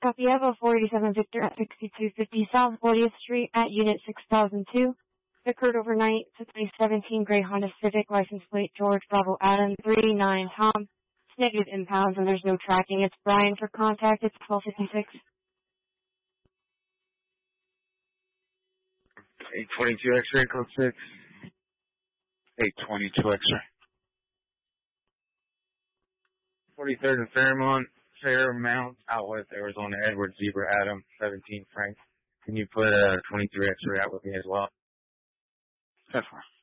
Copy Evo 487 Victor at 6250 South 40th Street at Unit 6002. Occurred overnight. It's a 2017 gray Honda Civic, license plate George Bravo Adam 39 Tom. It's negative impounds and there's no tracking. It's Brian for contact. It's 1256. 822 X-ray code 6. 822 X-ray. 43rd and Fairmount, out with Arizona, Edward Zebra Adam 17 Frank. Can you put 23 X-ray out with me as well? 10-4.